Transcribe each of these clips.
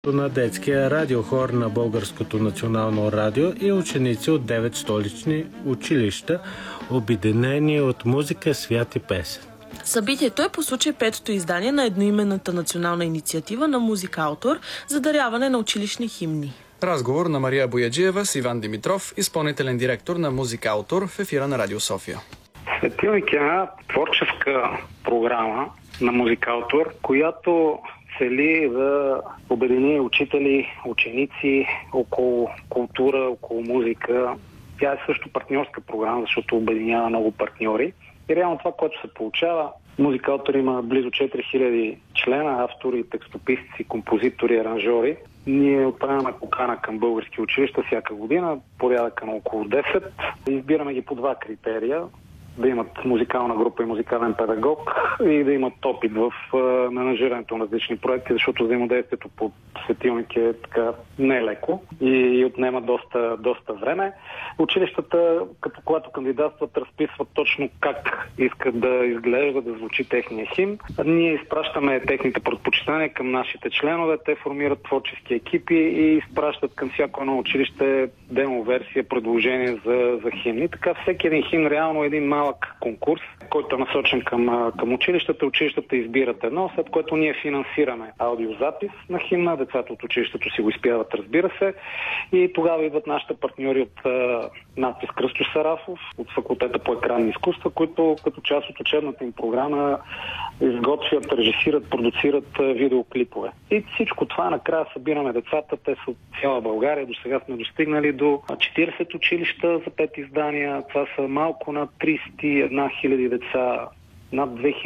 на детския радиохор на Българското национално радио и ученици от 9 столични училища, обединени от музика, свят и песен. Събитието е по случай 5-то издание на едноименната национална инициатива на Музикаутор за даряване на училищни химни. Разговор на Мария Бояджиева с Иван Димитров, изпълнителен директор на Музикаутор в ефира на Радио София. Светилник е една творческа програма на Музикаутор, която цели да обедини учители, ученици около култура, около музика. Тя е също партньорска програма, защото обединява много партньори. И реално това, което се получава, Музикаутор има близо 4000 члена, автори, текстописци, композитори, аранжори. Ние отправяме покана към български училища всяка година, порядъка на около 10. Избираме ги по два критерия. Да имат музикална група и музикален педагог и да имат опит в менажирането на различни проекти, защото взаимодействието по Светилник е така нелеко и отнема доста време. Училищата, когато кандидатстват, разписват точно как искат да изглежда, да звучи техния химн. Ние изпращаме техните предпочитания към нашите членове, те формират творчески екипи и изпращат към всяко едно училище демо-версия, предложение за химни. Така всеки един химн реално е един малък конкурс, който е насочен към училищата. Училищата избират едно, след което ние финансираме аудиозапис на химна. Децата от училището си го изпяват, разбира се. И тогава идват нашите партньори от надпис Кръстю Сарафов, от факултета по екранни изкуства, които като част от учебната им програма изготвят, режисират, продуцират видеоклипове. И всичко това накрая събираме децата. Те са от цяла България. До сега сме достигнали до 40 училища за 5 издания. Това са малко над 31 000 деца, над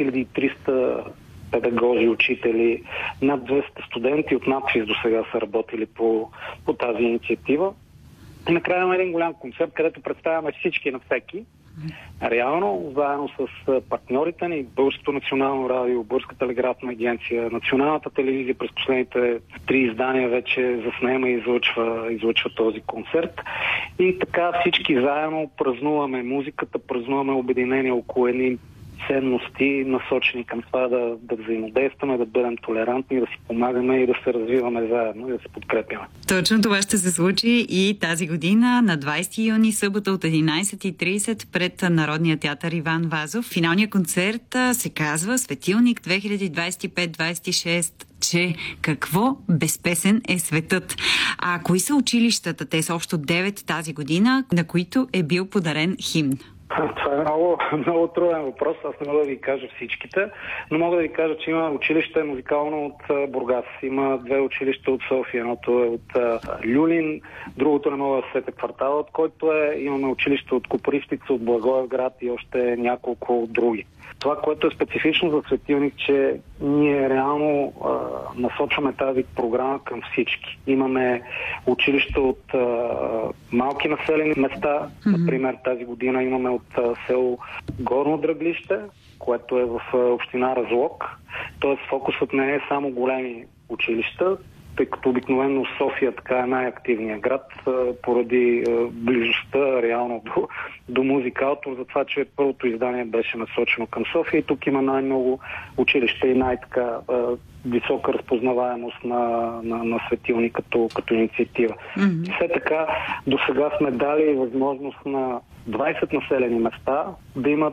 2300 педагози, учители, над 200 студенти от надпис до сега са работили по тази инициатива. И накрая имаме един голям концерт, където представяме всички на всеки. Реално, заедно с партньорите ни, Българското национално радио, Българската телеграфна агенция, Националната телевизия през последните 3 издания вече заснема и излъчва този концерт. И така всички заедно празнуваме музиката, празнуваме обединение около едни ценности, насочени към това да взаимодействаме, да бъдем толерантни, да си помагаме и да се развиваме заедно и да се подкрепяме. Точно това ще се случи и тази година на 20 юни, събота от 11:30 пред Народния театър Иван Вазов. Финалният концерт се казва Светилник 2025-26. Че какво без песен е светът. А кои са училищата? Те са общо 9 тази година, на които е бил подарен химн. Това е много труден въпрос. Аз не мога да ви кажа всичките, но мога да ви кажа, че има училище музикално от Бургас. Има 2 училища от София. Едното е от Люлин, другото не мога да сета квартала, от който е. Имаме училище от Копривщица, от Благоевград и още няколко други. Това, което е специфично за Светилник, че ние реално насочваме тази програма към всички. Имаме училища от малки населени места. Например, тази година имаме от село Горно Драглище, което е в община Разлог. Тоест фокусът не е само големи училища, тъй като обикновено София така е най-активният град поради близостта реално до Музикаутор, за това, че първото издание беше насочено към София и тук има най-много училища и най-така висока разпознаваемост на Светилник като инициатива. Все така, до сега сме дали възможност на 20 населени места да имат